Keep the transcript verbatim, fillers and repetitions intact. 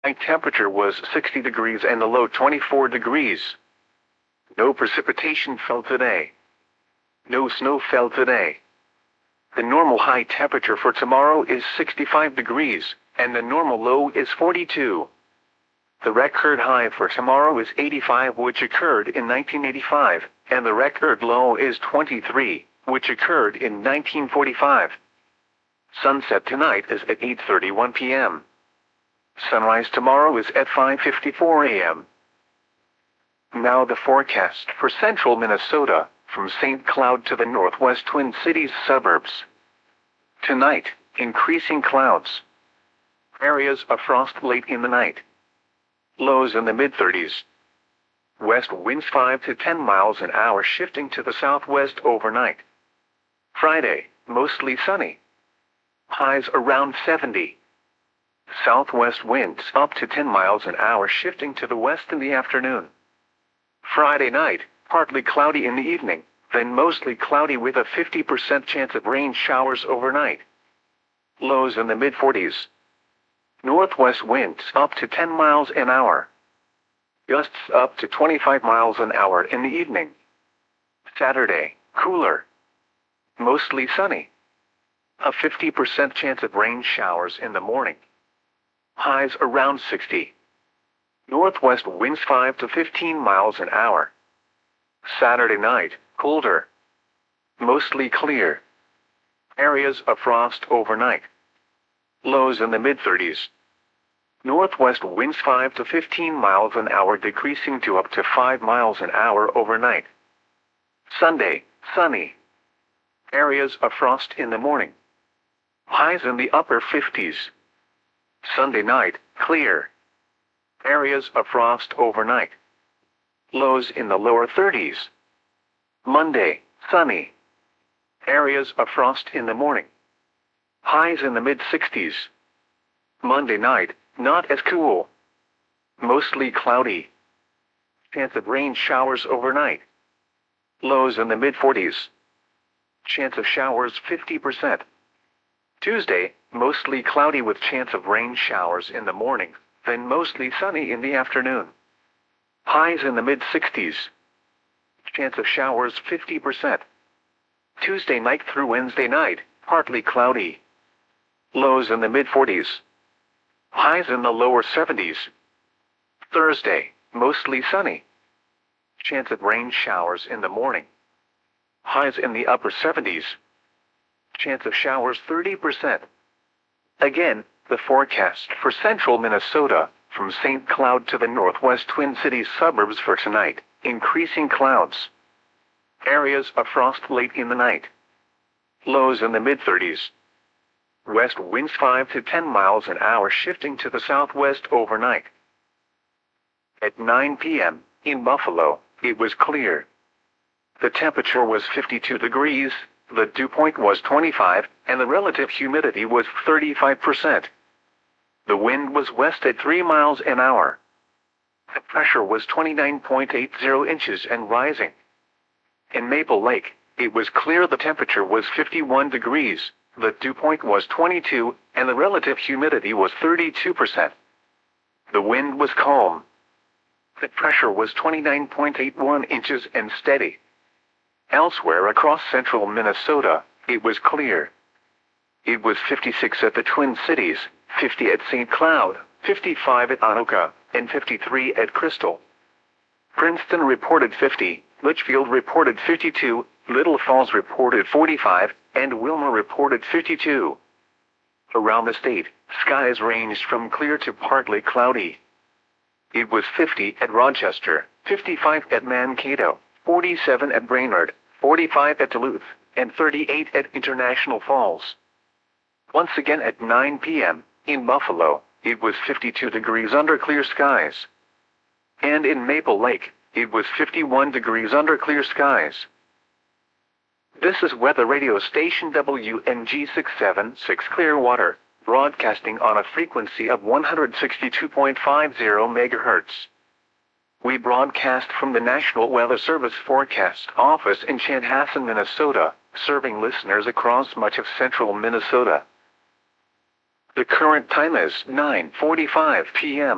High temperature was sixty degrees and the low twenty-four degrees. No precipitation fell today. No snow fell today. The normal high temperature for tomorrow is sixty-five degrees, and the normal low is forty-two. The record high for tomorrow is eighty-five, which occurred in nineteen eighty-five, and the record low is twenty-three, which occurred in nineteen forty-five. Sunset tonight is at eight thirty-one p m Sunrise tomorrow is at five fifty-four a m Now the forecast for central Minnesota, from Saint Cloud to the northwest Twin Cities suburbs. Tonight, increasing clouds. Areas of frost late in the night. Lows in the mid thirties. West winds five to ten miles an hour, shifting to the southwest overnight. Friday, mostly sunny. Highs around seventy. Southwest winds up to ten miles an hour, shifting to the west in the afternoon. Friday night, partly cloudy in the evening, then mostly cloudy with a fifty percent chance of rain showers overnight. Lows in the mid forties. Northwest winds up to ten miles an hour. Gusts up to twenty-five miles an hour in the evening. Saturday, cooler. Mostly sunny. A fifty percent chance of rain showers in the morning. Highs around sixty. Northwest winds five to fifteen miles an hour. Saturday night, colder. Mostly clear. Areas of frost overnight. Lows in the mid thirties. Northwest winds five to fifteen miles an hour, decreasing to up to five miles an hour overnight. Sunday, sunny. Areas of frost in the morning. Highs in the upper fifties. Sunday night, clear. Areas of frost overnight. Lows in the lower thirties. Monday, sunny. Areas of frost in the morning. Highs in the mid sixties. Monday night, not as cool. Mostly cloudy. Chance of rain showers overnight. Lows in the mid forties. Chance of showers fifty percent. Tuesday, mostly cloudy with chance of rain showers in the morning, then mostly sunny in the afternoon. Highs in the mid sixties. Chance of showers fifty percent. Tuesday night through Wednesday night, partly cloudy. Lows in the mid forties. Highs in the lower seventies. Thursday, mostly sunny. Chance of rain showers in the morning. Highs in the upper seventies. Chance of showers thirty percent. Again, the forecast for central Minnesota, from Saint Cloud to the northwest Twin Cities suburbs for tonight, increasing clouds. Areas of frost late in the night. Lows in the mid thirties. West winds five to ten miles an hour, shifting to the southwest overnight. At nine p m, in Buffalo, it was clear. The temperature was fifty-two degrees, the dew point was twenty-five, and the relative humidity was thirty-five percent. The wind was west at three miles an hour. The pressure was twenty-nine point eight zero inches and rising. In Maple Lake, it was clear. The temperature was fifty-one degrees, the dew point was twenty-two, and the relative humidity was thirty-two percent. The wind was calm. The pressure was twenty-nine point eight one inches and steady. Elsewhere across central Minnesota, it was clear. It was fifty-six at the Twin Cities, fifty at Saint Cloud, fifty-five at Anoka, and fifty-three at Crystal. Princeton reported fifty, Litchfield reported fifty-two, Little Falls reported forty-five, and Wilmer reported fifty-two. Around the state, skies ranged from clear to partly cloudy. It was fifty at Rochester, fifty-five at Mankato, forty-seven at Brainerd, forty-five at Duluth, and thirty-eight at International Falls. Once again at nine p m, in Buffalo, it was fifty-two degrees under clear skies. And in Maple Lake, it was fifty-one degrees under clear skies. This is weather radio station W N G six seven six Clearwater, broadcasting on a frequency of one hundred sixty-two point five zero megahertz. We broadcast from the National Weather Service Forecast Office in Chanhassen, Minnesota, serving listeners across much of central Minnesota. The current time is nine forty-five p m